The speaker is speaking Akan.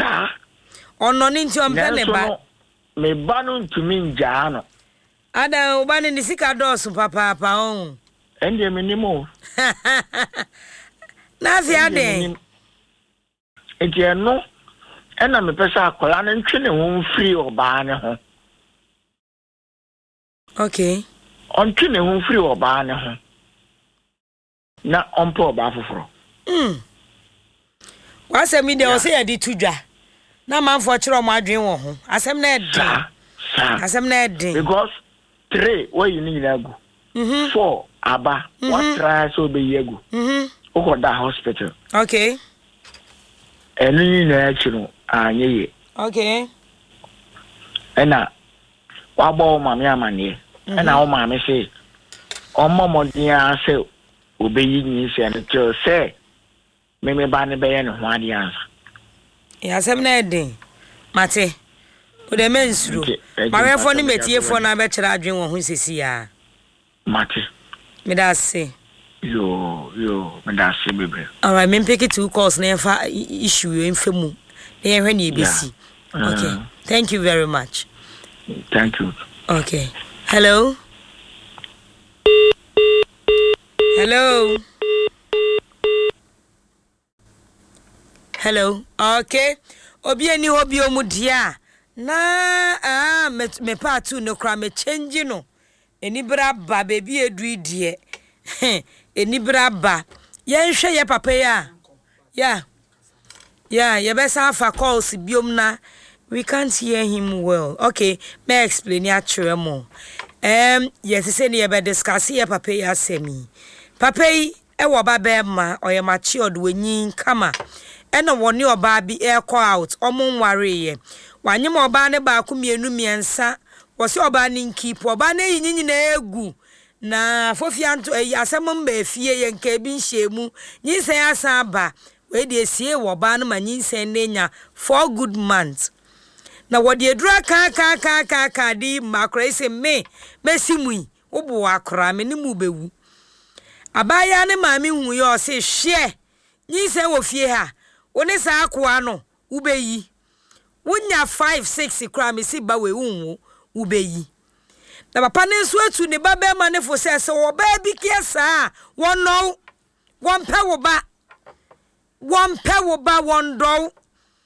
Sa. Ono ni nti ompe ne ba. Me ba no ntumi nja no. Ada oba ni sika dos papa on. Ende me nimo. Na fi ade. Enti eno ena me pesa akola ne ntwe ne ho free oba ne ho. Okay. Ontwe ne ho free oba ne ho. Na ompo oba foforo. Wasem ide o se ya di tudwa. Na manfo kire o ma adwen wo ho. Asem na edin. Asem na edin. Because 3 where you need agu. 4 aba. What try so be yegu. Oko da hospital. Okay. Eni na chiro anyeye. Okay. Ena wabo mama amane. Ena o mama say omomodin say obeyi ni say na tell say me ba ne be ye no ho ade ansa. Ya asem na edin. Mate. O de mensuro. Marefo ni metiefo na be kira adwen wo ho sesi ya. Mate. Me da say. Yo, me da say bebe. All right, me pick it 2 calls na fa issue yo mfemu. Na ye hwe na ebesi. Okay. Thank you very much. Thank you. Okay. Hello. Hello. Hello. Okay. Obi ani obi omudia. Na me part 2 no kra me change no. Eni bra ba baby edu die. Eni bra ba. Ye nhwe ye papa ya. Yeah, ye besa fa calls biom na. We can't hear him well. Okay, may I explain ya tremo. Yes, say ni be discuss ye papa ya semi. Papa yi e wo ba be ma oye matured wenyin kama. E no woni oba bi e call out omo nware ye. Wanyem oba ne ba ku mienu miensa. Wo se oba ni keep oba na yinyi na egu. Na fofianto asem mba fie ye nka bi nhyiemu. Nyinsen asan ba. We dey sie wo ba no ma nyinsen nenya 4 good months. Na wodi edura ka di makra ise me simui obo akra me ni mu bewu abaya ne maami hu ye o se hwe nyinsen wo fie ha woni sa akoa no ubeyi wunya 5-6 kra me si ba we unwo ubeyi na papa ne so atu ne baba ma ne fo se wo ba bi kiesa won no won pe wo ba won do